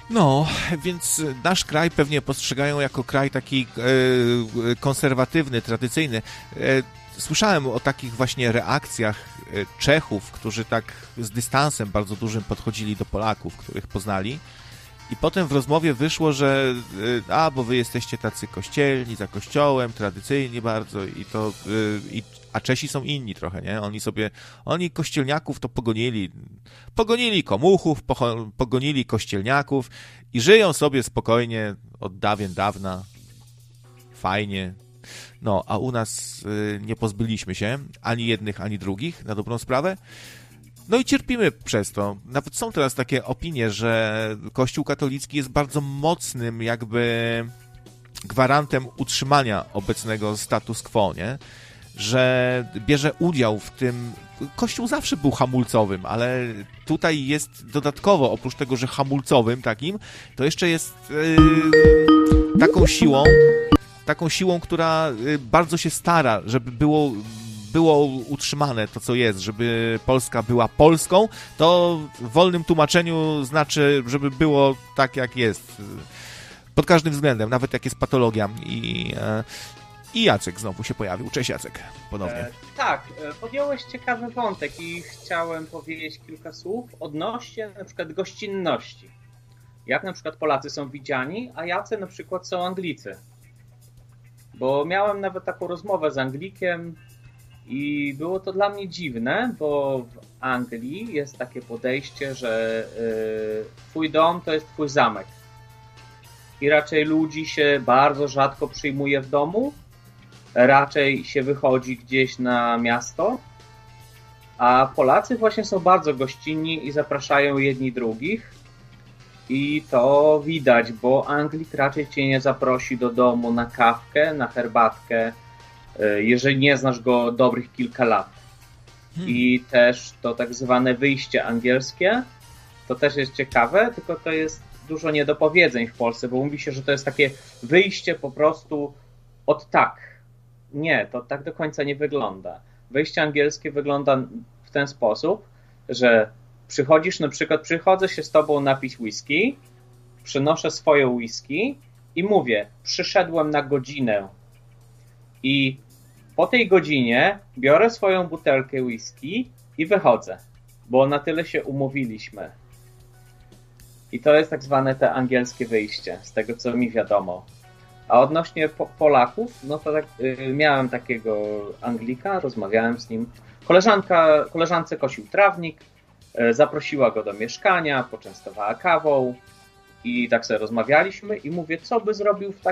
No, więc nasz kraj pewnie postrzegają jako kraj taki konserwatywny, tradycyjny. Słyszałem o takich właśnie reakcjach Czechów, którzy tak z dystansem bardzo dużym podchodzili do Polaków, których poznali. I potem w rozmowie wyszło, że bo wy jesteście tacy kościelni, za kościołem, tradycyjni bardzo a Czesi są inni trochę, nie? Oni kościelniaków to pogonili komuchów, pogonili kościelniaków i żyją sobie spokojnie od dawien dawna, fajnie. No, a u nas nie pozbyliśmy się ani jednych, ani drugich, na dobrą sprawę. No i cierpimy przez to. Nawet są teraz takie opinie, że Kościół katolicki jest bardzo mocnym jakby gwarantem utrzymania obecnego status quo, nie? Że bierze udział w tym. Kościół zawsze był hamulcowym, ale tutaj jest dodatkowo, oprócz tego, że hamulcowym takim, to jeszcze jest taką siłą, która bardzo się stara, żeby było utrzymane to, co jest, żeby Polska była Polską, to w wolnym tłumaczeniu znaczy, żeby było tak, jak jest. Pod każdym względem, nawet jak jest patologia. I Jacek znowu się pojawił. Cześć, Jacek, ponownie. Tak, podjąłeś ciekawy wątek i chciałem powiedzieć kilka słów odnośnie na przykład gościnności. Jak na przykład Polacy są widziani, a jacy na przykład są Anglicy. Bo miałem nawet taką rozmowę z Anglikiem i było to dla mnie dziwne, bo w Anglii jest takie podejście, że twój dom to jest twój zamek. I raczej ludzi się bardzo rzadko przyjmuje w domu, raczej się wychodzi gdzieś na miasto, a Polacy właśnie są bardzo gościnni i zapraszają jedni drugich. I to widać, bo Anglik raczej cię nie zaprosi do domu na kawkę, na herbatkę, jeżeli nie znasz go dobrych kilka lat. I też to tak zwane wyjście angielskie, to też jest ciekawe, tylko to jest dużo niedopowiedzeń w Polsce, bo mówi się, że to jest takie wyjście po prostu od tak. Nie, to tak do końca nie wygląda. Wyjście angielskie wygląda w ten sposób, że przychodzisz, na przykład przychodzę się z tobą napić whisky, przynoszę swoje whisky i mówię, przyszedłem na godzinę i po tej godzinie biorę swoją butelkę whisky i wychodzę, bo na tyle się umówiliśmy. I to jest tak zwane te angielskie wyjście, z tego co mi wiadomo. A odnośnie Polaków, no to tak, miałem takiego Anglika, rozmawiałem z nim. Koleżance kosił trawnik, zaprosiła go do mieszkania, poczęstowała kawą i tak sobie rozmawialiśmy i mówię, co by zrobił w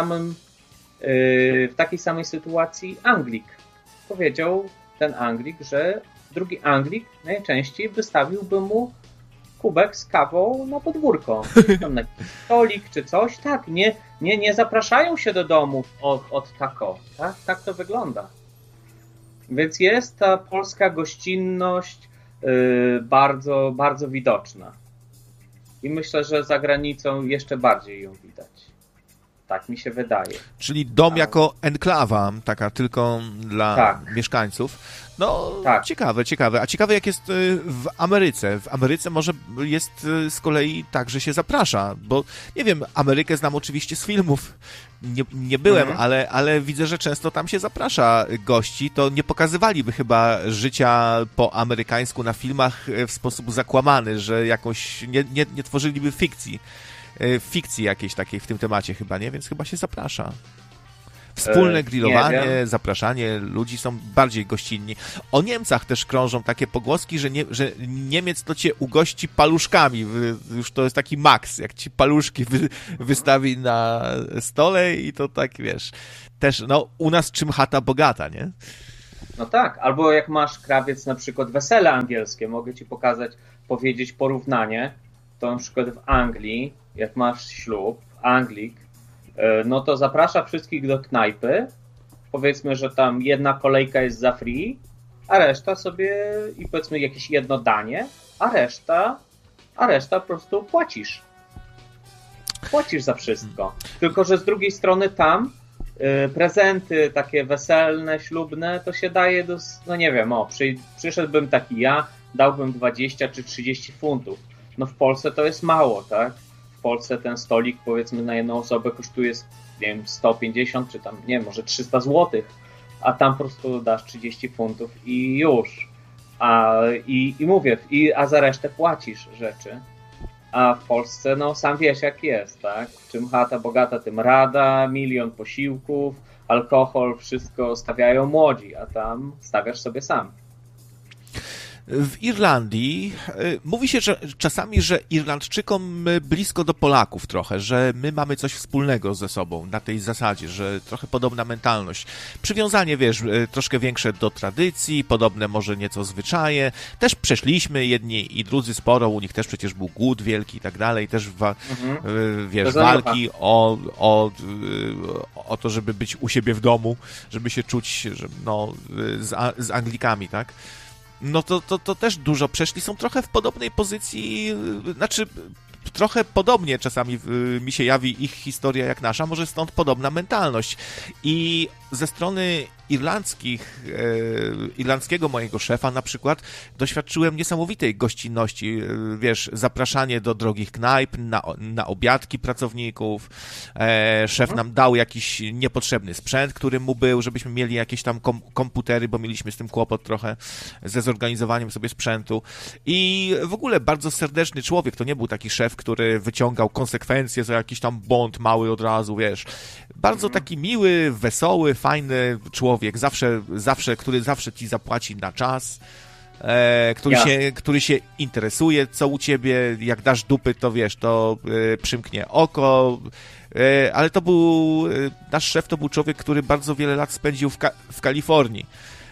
takiej samej sytuacji Anglik. Powiedział ten Anglik, że drugi Anglik najczęściej wystawiłby mu kubek z kawą na podwórko. Tam na stolik czy coś. Tak, nie zapraszają się do domu od tako. Tak to wygląda. Więc jest ta polska gościnność bardzo, bardzo widoczna. I myślę, że za granicą jeszcze bardziej ją widać. Tak mi się wydaje. Czyli dom jako enklawa, taka tylko dla mieszkańców. No, ciekawe. A ciekawe jak jest w Ameryce. W Ameryce może jest z kolei tak, że się zaprasza, bo nie wiem, Amerykę znam oczywiście z filmów. Nie byłem, ale widzę, że często tam się zaprasza gości. To nie pokazywaliby chyba życia po amerykańsku na filmach w sposób zakłamany, że jakąś nie tworzyliby fikcji jakiejś takiej w tym temacie chyba, nie? Więc chyba się zaprasza. Wspólne grillowanie, zapraszanie, ludzi są bardziej gościnni. O Niemcach też krążą takie pogłoski, że Niemiec to cię ugości paluszkami. Już to jest taki maks, jak ci paluszki wystawi na stole i to tak, wiesz, też, no, u nas czym chata bogata, nie? No tak, albo jak masz, krawiec, na przykład wesele angielskie, mogę ci powiedzieć porównanie, to na przykład w Anglii, jak masz ślub, Anglik, no to zaprasza wszystkich do knajpy, powiedzmy, że tam jedna kolejka jest za free, a reszta sobie, i powiedzmy jakieś jedno danie, a reszta po prostu płacisz. Płacisz za wszystko. Tylko że z drugiej strony tam prezenty takie weselne, ślubne, to się daje no nie wiem, przyszedłbym taki ja, dałbym 20 czy 30 funtów. No w Polsce to jest mało, tak? W Polsce ten stolik, powiedzmy, na jedną osobę kosztuje, nie wiem, 150 czy tam, nie wiem, może 300 złotych, a tam po prostu dasz 30 funtów i już. I mówię, a za resztę płacisz rzeczy. A w Polsce, no sam wiesz jak jest, tak? Czym chata bogata, tym rada, milion posiłków, alkohol, wszystko stawiają młodzi, a tam stawiasz sobie sam. W Irlandii mówi się, że czasami, że Irlandczykom blisko do Polaków trochę, że my mamy coś wspólnego ze sobą na tej zasadzie, że trochę podobna mentalność. Przywiązanie, wiesz, troszkę większe do tradycji, podobne może nieco zwyczaje. Też przeszliśmy jedni i drudzy sporo, u nich też przecież był głód wielki i tak dalej, też wiesz, walki o to, żeby być u siebie w domu, żeby się czuć no, z Anglikami, tak? No to też dużo przeszli, są trochę w podobnej pozycji, znaczy trochę podobnie czasami mi się jawi ich historia jak nasza, może stąd podobna mentalność. I ze strony irlandzkiego mojego szefa na przykład doświadczyłem niesamowitej gościnności, wiesz, zapraszanie do drogich knajp, na obiadki pracowników, szef nam dał jakiś niepotrzebny sprzęt, który mu był, żebyśmy mieli jakieś tam komputery, bo mieliśmy z tym kłopot trochę, ze zorganizowaniem sobie sprzętu i w ogóle bardzo serdeczny człowiek, to nie był taki szef, który wyciągał konsekwencje za jakiś tam błąd mały od razu, wiesz, bardzo taki miły, wesoły, fajny człowiek, który zawsze ci zapłaci na czas, który się interesuje, co u ciebie, jak dasz dupy, to wiesz, to przymknie oko, ale to był, nasz szef to był człowiek, który bardzo wiele lat spędził w Kalifornii.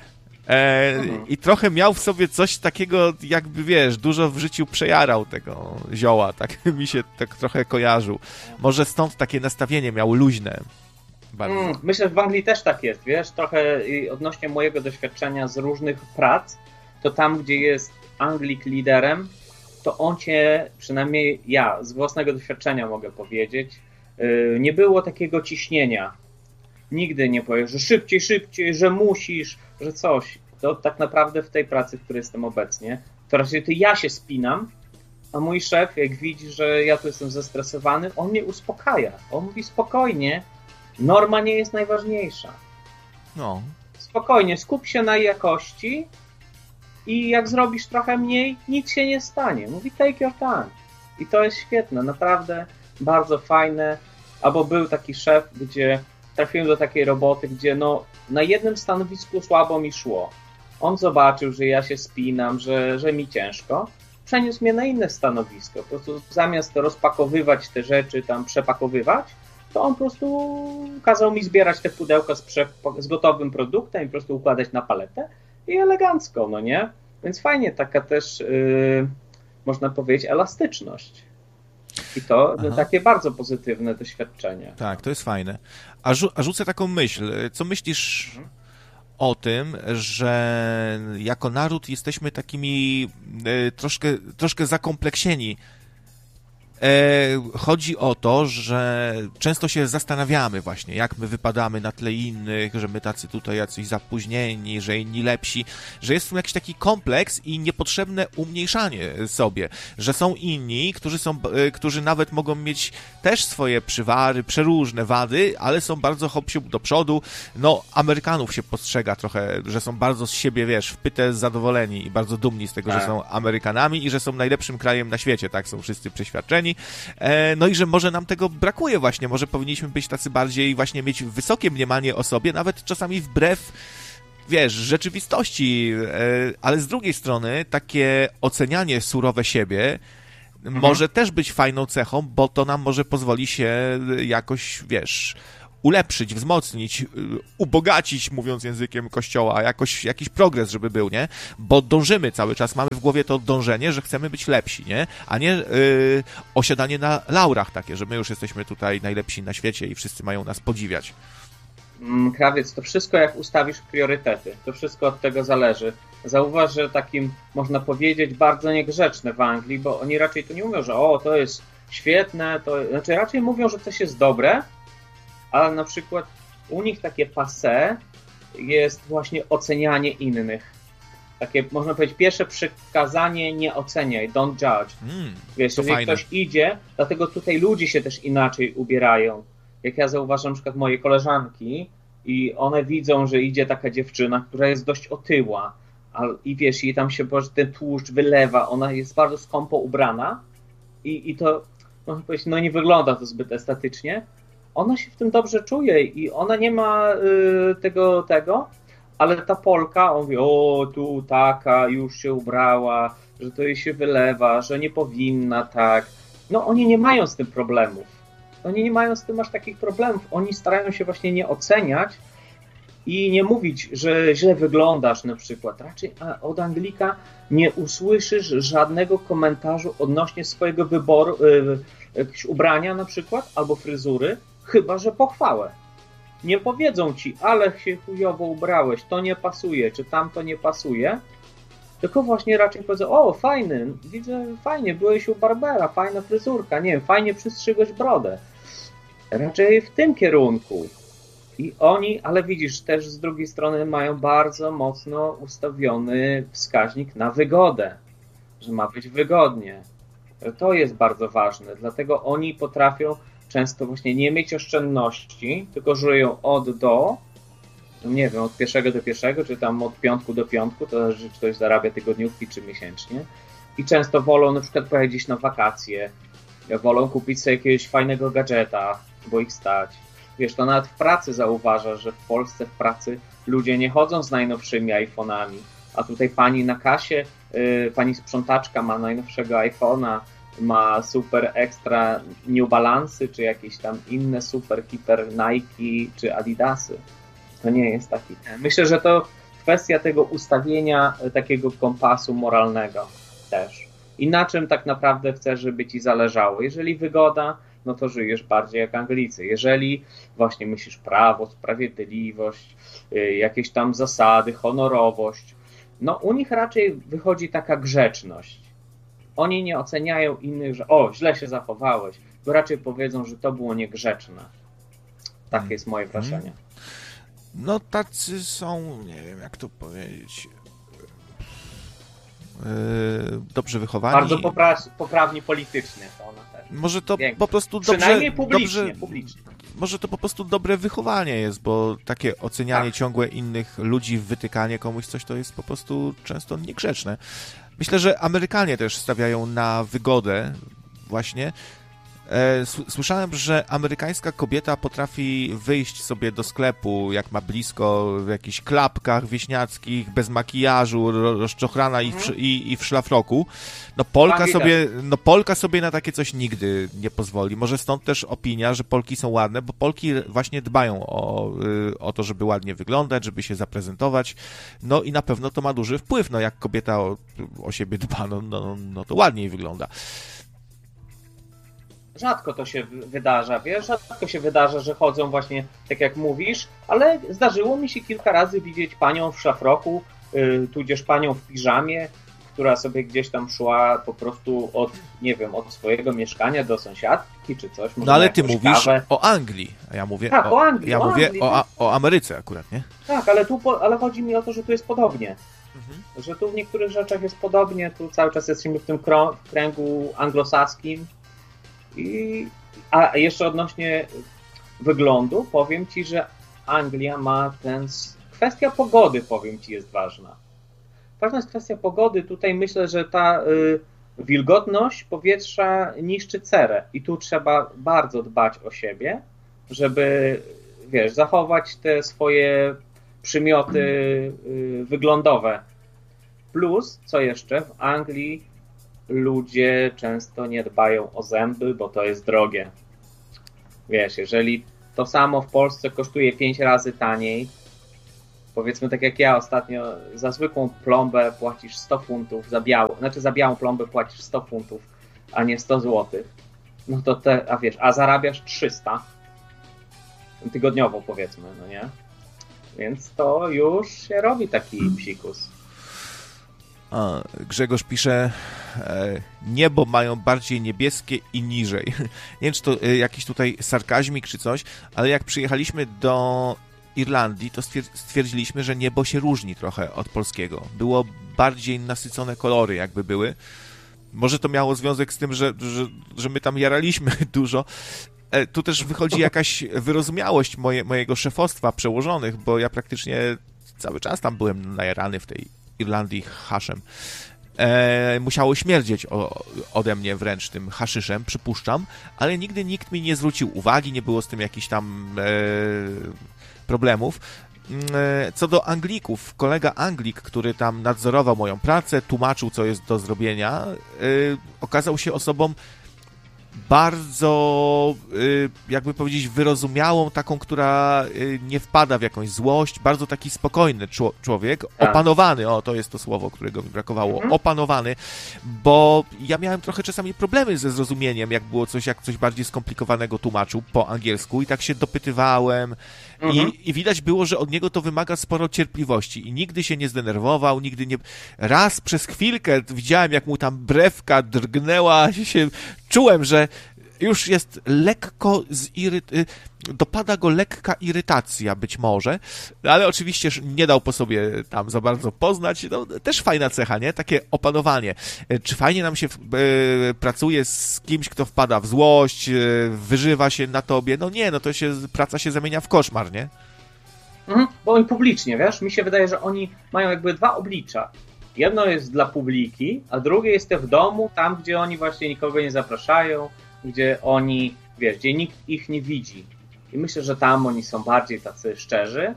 I trochę miał w sobie coś takiego, jakby wiesz, dużo w życiu przejarał tego zioła, tak mi się tak trochę kojarzył. Może stąd takie nastawienie miał luźne. Myślę, że w Anglii też tak jest, wiesz, trochę odnośnie mojego doświadczenia z różnych prac, to tam, gdzie jest Anglik liderem, to on cię, przynajmniej ja z własnego doświadczenia mogę powiedzieć, nie było takiego ciśnienia. Nigdy nie powiesz, że szybciej, że musisz, że coś. To tak naprawdę w tej pracy, w której jestem obecnie, to raczej to ja się spinam, a mój szef, jak widzi, że ja tu jestem zestresowany, on mnie uspokaja. On mówi spokojnie, norma nie jest najważniejsza. No. Spokojnie, skup się na jakości i jak zrobisz trochę mniej, nic się nie stanie. Mówi take your time. I to jest świetne, naprawdę bardzo fajne. Albo był taki szef, gdzie trafiłem do takiej roboty, gdzie no na jednym stanowisku słabo mi szło. On zobaczył, że ja się spinam, że mi ciężko. Przeniósł mnie na inne stanowisko. Po prostu zamiast rozpakowywać te rzeczy, tam przepakowywać, to on po prostu kazał mi zbierać te pudełka z gotowym produktem i po prostu układać na paletę i elegancko, no nie? Więc fajnie, taka też, można powiedzieć, elastyczność. I to takie bardzo pozytywne doświadczenie. Tak, to jest fajne. A rzucę taką myśl. Co myślisz o tym, że jako naród jesteśmy takimi troszkę zakompleksieni? Chodzi o to, że często się zastanawiamy właśnie, jak my wypadamy na tle innych, że my tacy tutaj jacyś zapóźnieni, że inni lepsi, że jest tu jakiś taki kompleks i niepotrzebne umniejszanie sobie, że są inni, którzy nawet mogą mieć też swoje przywary, przeróżne wady, ale są bardzo hop-siup do przodu. No, Amerykanów się postrzega trochę, że są bardzo z siebie, wiesz, wpyte zadowoleni i bardzo dumni z tego, że są Amerykanami i że są najlepszym krajem na świecie, tak, są wszyscy przeświadczeni. No i że może nam tego brakuje właśnie, może powinniśmy być tacy bardziej właśnie mieć wysokie mniemanie o sobie, nawet czasami wbrew, wiesz, rzeczywistości, ale z drugiej strony takie ocenianie surowe siebie może też być fajną cechą, bo to nam może pozwoli się jakoś, wiesz, ulepszyć, wzmocnić, ubogacić, mówiąc językiem kościoła, jakiś progres, żeby był, nie? Bo dążymy cały czas, mamy w głowie to dążenie, że chcemy być lepsi, nie? A nie osiadanie na laurach takie, że my już jesteśmy tutaj najlepsi na świecie i wszyscy mają nas podziwiać. Krawiec, to wszystko jak ustawisz priorytety, to wszystko od tego zależy. Zauważ, że takim, można powiedzieć, bardzo niegrzeczne w Anglii, bo oni raczej to nie mówią, że to jest świetne, znaczy raczej mówią, że coś jest dobre, ale na przykład u nich takie passé jest właśnie ocenianie innych. Takie, można powiedzieć, pierwsze przykazanie: nie oceniaj, don't judge. Wiesz, jeżeli fajne. ktoś idzie, dlatego tutaj ludzie się też inaczej ubierają. Jak ja zauważam na przykład moje koleżanki i one widzą, że idzie taka dziewczyna, która jest dość otyła i wiesz, jej tam się ten tłuszcz wylewa, ona jest bardzo skąpo ubrana i to, można powiedzieć, no nie wygląda to zbyt estetycznie. Ona się w tym dobrze czuje i ona nie ma tego, ale ta Polka, on mówi: o, tu taka już się ubrała, że to jej się wylewa, że nie powinna tak. No oni nie mają z tym problemów. Oni nie mają z tym aż takich problemów. Oni starają się właśnie nie oceniać i nie mówić, że źle wyglądasz na przykład. Raczej od Anglika nie usłyszysz żadnego komentarzu odnośnie swojego wyboru, jakiegoś ubrania na przykład, albo fryzury, chyba że pochwałę. Nie powiedzą ci: ale się chujowo ubrałeś, to nie pasuje, czy tamto nie pasuje, tylko właśnie raczej powiedzą: o, fajny, widzę, fajnie, byłeś u barbera, fajna fryzurka, nie wiem, fajnie przystrzygłeś brodę. Raczej w tym kierunku. I oni, ale widzisz, też z drugiej strony mają bardzo mocno ustawiony wskaźnik na wygodę, że ma być wygodnie. To jest bardzo ważne, dlatego oni potrafią często właśnie nie mieć oszczędności, tylko żyją od do, nie wiem, od pierwszego do pierwszego, czy tam od piątku do piątku, to zależy, czy ktoś zarabia tygodniówki, czy miesięcznie. I często wolą na przykład pojechać gdzieś na wakacje, wolą kupić sobie jakiegoś fajnego gadżeta, bo ich stać. Wiesz, to nawet w pracy zauważasz, że w Polsce w pracy ludzie nie chodzą z najnowszymi iPhone'ami, a tutaj pani na kasie, pani sprzątaczka ma najnowszego iPhone'a, ma super ekstra New Balance'y, czy jakieś tam inne super, hiper Nike, czy Adidasy. To nie jest taki. Myślę, że to kwestia tego ustawienia takiego kompasu moralnego też. I na czym tak naprawdę chcesz, żeby ci zależało. Jeżeli wygoda, no to żyjesz bardziej jak Anglicy. Jeżeli właśnie myślisz prawo, sprawiedliwość, jakieś tam zasady, honorowość, no u nich raczej wychodzi taka grzeczność. Oni nie oceniają innych, że o, źle się zachowałeś, bo raczej powiedzą, że to było niegrzeczne. Takie jest moje wrażenie. No tacy są, nie wiem jak to powiedzieć, dobrze wychowani. Bardzo poprawni politycznie to ona też. Może to po prostu przynajmniej publicznie. Może to po prostu dobre wychowanie jest, bo takie ocenianie ciągłe innych ludzi, wytykanie komuś coś, to jest po prostu często niegrzeczne. Myślę, że Amerykanie też stawiają na wygodę właśnie. Słyszałem, że amerykańska kobieta potrafi wyjść sobie do sklepu, jak ma blisko, w jakichś klapkach wieśniackich, bez makijażu, rozczochrana i w szlafroku. Polka sobie na takie coś nigdy nie pozwoli. Może stąd też opinia, że Polki są ładne, bo Polki właśnie dbają o to, żeby ładnie wyglądać, żeby się zaprezentować. No i na pewno to ma duży wpływ. No jak kobieta o siebie dba, no to ładniej wygląda. Rzadko to się wydarza, wiesz? Rzadko się wydarza, że chodzą właśnie tak jak mówisz, ale zdarzyło mi się kilka razy widzieć panią w szlafroku, tudzież panią w piżamie, która sobie gdzieś tam szła po prostu od swojego mieszkania do sąsiadki czy coś. No ale ty mówisz o Anglii, a ja mówię o Anglii. Ja mówię o Ameryce akurat, nie? Tak, ale chodzi mi o to, że tu jest podobnie. Że tu w niektórych rzeczach jest podobnie, tu cały czas jesteśmy w tym kręgu anglosaskim. A jeszcze odnośnie wyglądu, powiem ci, że Anglia ma kwestia pogody, powiem ci, jest ważna. Ważna jest kwestia pogody. Tutaj myślę, że ta wilgotność powietrza niszczy cerę i tu trzeba bardzo dbać o siebie, żeby, wiesz, zachować te swoje przymioty wyglądowe. Plus, co jeszcze, w Anglii ludzie często nie dbają o zęby, bo to jest drogie. Wiesz, jeżeli to samo w Polsce kosztuje 5 razy taniej, powiedzmy tak jak ja ostatnio, za zwykłą plombę płacisz 100 funtów, za białą plombę płacisz 100 funtów, a nie 100 złotych, no to a zarabiasz 300 tygodniowo, powiedzmy, no nie? Więc to już się robi taki psikus. Grzegorz pisze, niebo mają bardziej niebieskie i niżej. Nie wiem, czy to jakiś tutaj sarkazmik czy coś, ale jak przyjechaliśmy do Irlandii, to stwierdziliśmy, że niebo się różni trochę od polskiego. Było bardziej nasycone kolory, jakby były. Może to miało związek z tym, że my tam jaraliśmy dużo. Tu też wychodzi jakaś wyrozumiałość mojego szefostwa przełożonych, bo ja praktycznie cały czas tam byłem najarany w tej Irlandii haszem. Musiało śmierdzieć ode mnie wręcz tym haszyszem, przypuszczam, ale nigdy nikt mi nie zwrócił uwagi, nie było z tym jakichś tam problemów. Co do Anglików, kolega Anglik, który tam nadzorował moją pracę, tłumaczył, co jest do zrobienia, okazał się osobą bardzo, jakby powiedzieć, wyrozumiałą, taką, która nie wpada w jakąś złość, bardzo taki spokojny człowiek, opanowany, to jest to słowo, którego mi brakowało, opanowany, bo ja miałem trochę czasami problemy ze zrozumieniem, jak coś bardziej skomplikowanego tłumaczył po angielsku i tak się dopytywałem i widać było, że od niego to wymaga sporo cierpliwości i nigdy się nie zdenerwował, nigdy nie... Raz przez chwilkę widziałem, jak mu tam brewka drgnęła, czułem, że już jest lekko dopada go lekka irytacja być może, ale oczywiście nie dał po sobie tam za bardzo poznać. No, też fajna cecha, nie? Takie opanowanie. Czy fajnie nam się pracuje z kimś, kto wpada w złość, wyżywa się na tobie? No nie, to praca się zamienia w koszmar, nie? Bo oni publicznie, wiesz, mi się wydaje, że oni mają jakby dwa oblicza. Jedno jest dla publiki, a drugie jest w domu, tam gdzie oni właśnie nikogo nie zapraszają, gdzie oni, wiesz, gdzie nikt ich nie widzi. I myślę, że tam oni są bardziej tacy szczerzy,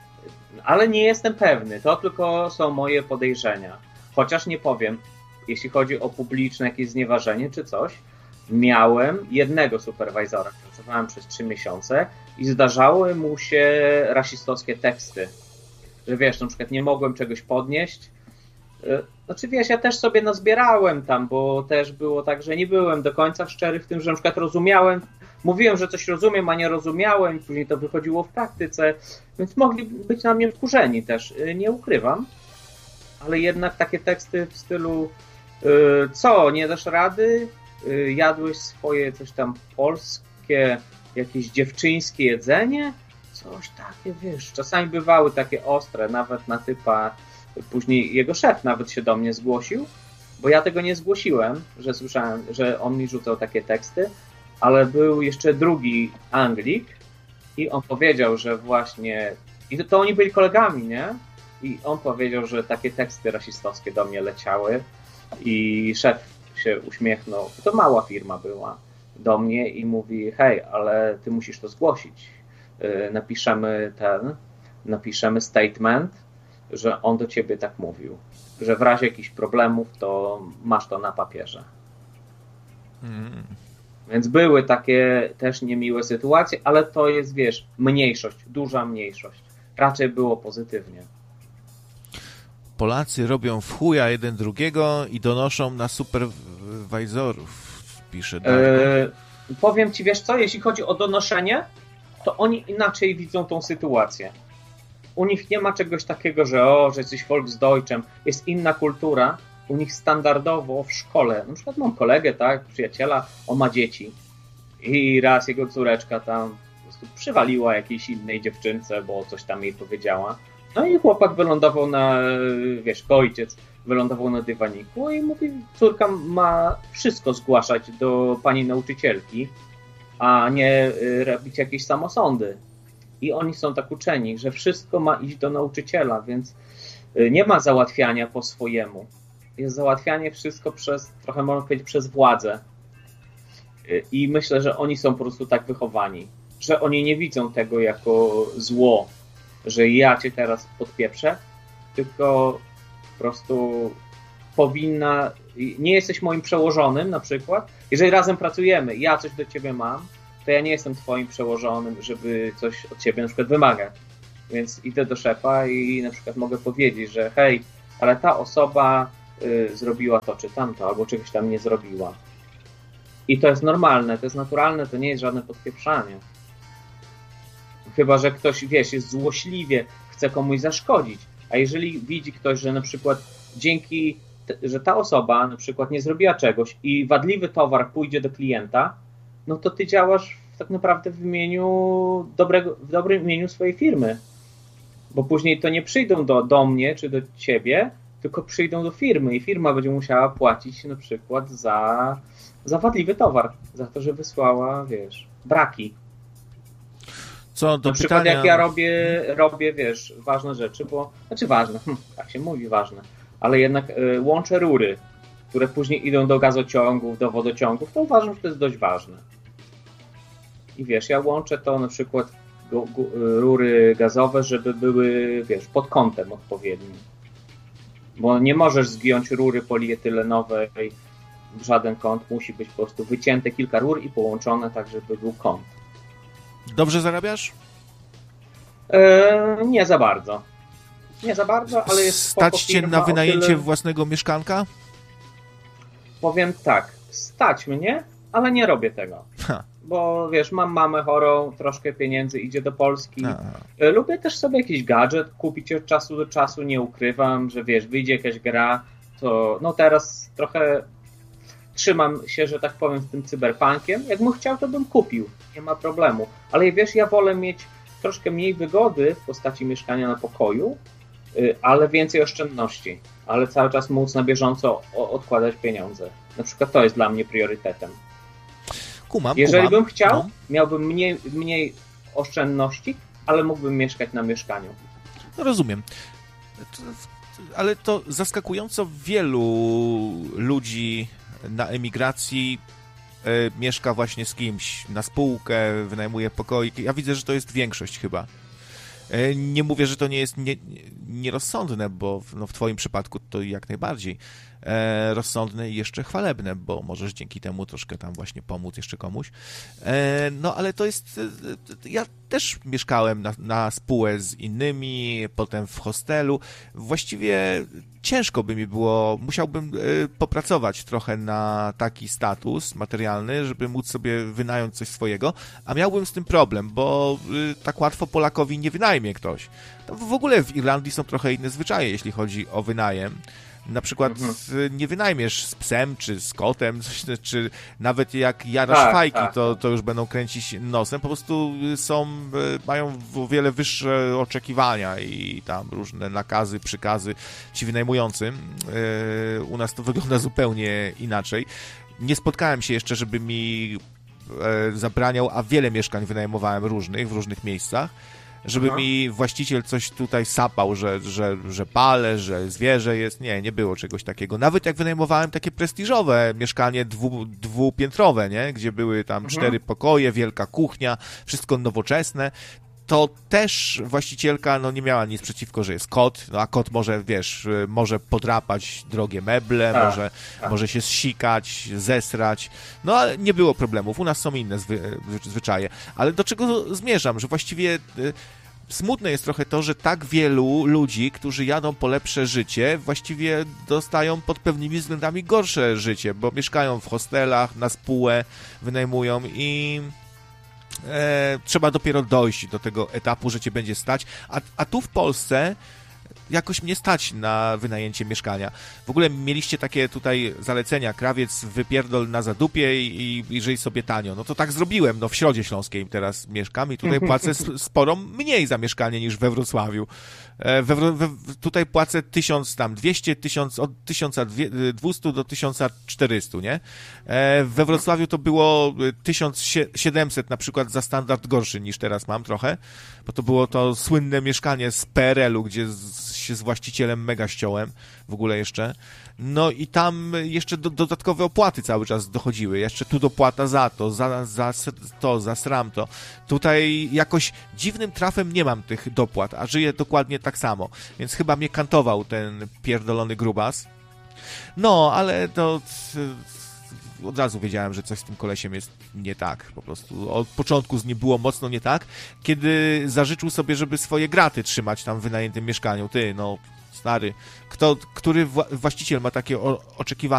ale nie jestem pewny. To tylko są moje podejrzenia. Chociaż nie powiem, jeśli chodzi o publiczne jakieś znieważenie czy coś, miałem jednego superwajzora, pracowałem przez 3 miesiące i zdarzały mu się rasistowskie teksty. Że wiesz, na przykład nie mogłem czegoś podnieść. Znaczy wiesz, ja też sobie nazbierałem tam, bo też było tak, że nie byłem do końca szczery w tym, że na przykład rozumiałem, mówiłem, że coś rozumiem, a nie rozumiałem, później to wychodziło w praktyce, więc mogli być na mnie wkurzeni też, nie ukrywam, ale jednak takie teksty w stylu co, nie dasz rady? Jadłeś swoje coś tam polskie, jakieś dziewczyńskie jedzenie? Coś takie, wiesz, czasami bywały takie ostre, nawet na typa. Później jego szef nawet się do mnie zgłosił, bo ja tego nie zgłosiłem, że słyszałem, że on mi rzucał takie teksty, ale był jeszcze drugi Anglik i on powiedział, że właśnie, i to oni byli kolegami, nie? I on powiedział, że takie teksty rasistowskie do mnie leciały i szef się uśmiechnął, to mała firma była, do mnie i mówi, hej, ale ty musisz to zgłosić. Napiszemy statement, że on do ciebie tak mówił, że w razie jakichś problemów to masz to na papierze. Więc były takie też niemiłe sytuacje, ale to jest, wiesz, mniejszość, duża mniejszość. Raczej było pozytywnie. Polacy robią w chuja jeden drugiego i donoszą na superwajzorów, pisze Darko. Powiem ci, wiesz co, jeśli chodzi o donoszenie, to oni inaczej widzą tą sytuację. U nich nie ma czegoś takiego, że jesteś Volksdeutschem, jest inna kultura. U nich standardowo w szkole, na przykład mam kolegę, tak, przyjaciela, on ma dzieci i raz jego córeczka tam po prostu przywaliła jakiejś innej dziewczynce, bo coś tam jej powiedziała. No i chłopak wylądował ojciec wylądował na dywaniku i mówi, córka ma wszystko zgłaszać do pani nauczycielki, a nie robić jakieś samosądy. I oni są tak uczeni, że wszystko ma iść do nauczyciela, więc nie ma załatwiania po swojemu. Jest załatwianie wszystko trochę można powiedzieć, przez władzę. I myślę, że oni są po prostu tak wychowani, że oni nie widzą tego jako zło, że ja cię teraz podpieprzę, tylko po prostu nie jesteś moim przełożonym na przykład. Jeżeli razem pracujemy, ja coś do ciebie mam, to ja nie jestem twoim przełożonym, żeby coś od ciebie na przykład wymagać. Więc idę do szefa i na przykład mogę powiedzieć, że hej, ale ta osoba zrobiła to czy tamto, albo czegoś tam nie zrobiła. I to jest normalne, to jest naturalne, to nie jest żadne podpieprzanie. Chyba że ktoś, wiesz, jest złośliwie, chce komuś zaszkodzić. A jeżeli widzi ktoś, że na przykład że ta osoba na przykład nie zrobiła czegoś i wadliwy towar pójdzie do klienta, no to ty działasz tak naprawdę w dobrym imieniu swojej firmy. Bo później to nie przyjdą do mnie czy do ciebie, tylko przyjdą do firmy i firma będzie musiała płacić na przykład za wadliwy towar, za to, że wysłała, braki. Co do na przykład pytania... jak ja robię, ważne rzeczy, ważne, tak się mówi, ważne, ale jednak łączę rury, które później idą do gazociągów, do wodociągów, to uważam, że to jest dość ważne. I ja łączę to na przykład rury gazowe, żeby były, pod kątem odpowiednim. Bo nie możesz zgiąć rury polietylenowej w żaden kąt, musi być po prostu wycięte kilka rur i połączone tak, żeby był kąt. Dobrze zarabiasz? Nie za bardzo. Nie za bardzo, ale jest Stać cię na wynajęcie własnego mieszkanka? Powiem tak, stać mnie, ale nie robię tego. Bo mam mamę chorą, troszkę pieniędzy idzie do Polski. Lubię też sobie jakiś gadżet kupić od czasu do czasu, nie ukrywam, że wyjdzie jakaś gra, to teraz trochę trzymam się, że tak powiem, z tym cyberpunkiem. Jakbym chciał, to bym kupił, nie ma problemu. Ale ja wolę mieć troszkę mniej wygody w postaci mieszkania na pokoju, ale więcej oszczędności. Ale cały czas móc na bieżąco odkładać pieniądze. Na przykład to jest dla mnie priorytetem. Jeżeli bym chciał, miałbym mniej oszczędności, ale mógłbym mieszkać na mieszkaniu. No rozumiem. Ale to zaskakująco wielu ludzi na emigracji mieszka właśnie z kimś na spółkę, wynajmuje pokoik. Ja widzę, że to jest większość chyba. Nie mówię, że to nie jest nierozsądne, bo w twoim przypadku to jak najbardziej rozsądne i jeszcze chwalebne, bo możesz dzięki temu troszkę tam właśnie pomóc jeszcze komuś. No ale to jest... Ja też mieszkałem na spółę z innymi, potem w hostelu. Właściwie ciężko by mi było, musiałbym popracować trochę na taki status materialny, żeby móc sobie wynająć coś swojego, a miałbym z tym problem, bo tak łatwo Polakowi nie wynajmie ktoś. W ogóle w Irlandii są trochę inne zwyczaje, jeśli chodzi o wynajem. Na przykład nie wynajmiesz z psem, czy z kotem, czy nawet jak jarasz fajki, to już będą kręcić nosem. Po prostu mają o wiele wyższe oczekiwania i tam różne nakazy, przykazy ci wynajmującym. U nas to wygląda zupełnie inaczej. Nie spotkałem się jeszcze, żeby mi zabraniał, a wiele mieszkań wynajmowałem w różnych miejscach. Żeby mi właściciel coś tutaj sapał, że palę, że zwierzę jest. Nie było czegoś takiego. Nawet jak wynajmowałem takie prestiżowe mieszkanie dwupiętrowe, nie? Gdzie były tam 4 pokoje, wielka kuchnia, wszystko nowoczesne, to też właścicielka nie miała nic przeciwko, że jest kot, a kot może, może podrapać drogie meble, może się zsikać, zesrać, ale nie było problemów. U nas są inne zwyczaje. Ale do czego zmierzam? Że właściwie smutne jest trochę to, że tak wielu ludzi, którzy jadą po lepsze życie, właściwie dostają pod pewnymi względami gorsze życie, bo mieszkają w hostelach, na spółę, wynajmują i trzeba dopiero dojść do tego etapu, że cię będzie stać, a tu w Polsce jakoś mnie stać na wynajęcie mieszkania. W ogóle mieliście takie tutaj zalecenia, krawiec, wypierdol na zadupie i żyj sobie tanio. No to tak zrobiłem, w Środzie Śląskiej teraz mieszkam i tutaj płacę sporo mniej za mieszkanie niż we Wrocławiu. Tutaj płacę 1200, od 1200 do 1400, nie? We Wrocławiu to było 1700 na przykład za standard gorszy niż teraz mam trochę, bo to było to słynne mieszkanie z PRL-u, gdzie się z właścicielem mega ściąłem w ogóle jeszcze. No i tam jeszcze dodatkowe opłaty cały czas dochodziły. Jeszcze tu dopłata za to, za sram to. Tutaj jakoś dziwnym trafem nie mam tych dopłat, a żyję dokładnie tak samo. Więc chyba mnie kantował ten pierdolony grubas. Ale to... Od razu wiedziałem, że coś z tym kolesiem jest nie tak. Po prostu od początku z nim było mocno nie tak, kiedy zażyczył sobie, żeby swoje graty trzymać tam w wynajętym mieszkaniu. Stary, który właściciel ma takie oczekiwania?